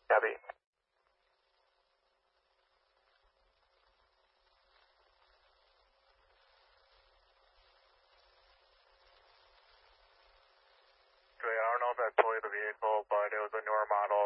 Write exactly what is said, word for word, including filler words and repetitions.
Copy. I don't know if I pulled the vehicle, but it was a newer model.